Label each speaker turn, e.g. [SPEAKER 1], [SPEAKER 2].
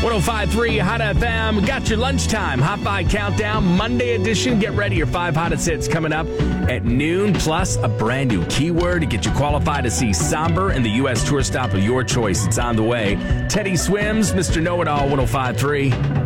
[SPEAKER 1] 105.3 Hot FM. Got your lunchtime Hot Buy Countdown, Monday edition. Get ready. Your 5 hottest hits coming up at noon. Plus, a brand new keyword to get you qualified to see Somber and the U.S. tour stop of your choice. It's on the way. Teddy Swims, Mr. Know-It-All, 105.3.